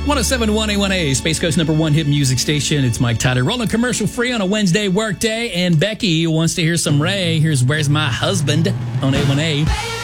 1071 A1A, Space Coast number one hit music station. It's Mike Tyler rolling commercial free on a Wednesday work day. And Becky wants to hear some Ray. Here's Where's My Husband on A1A.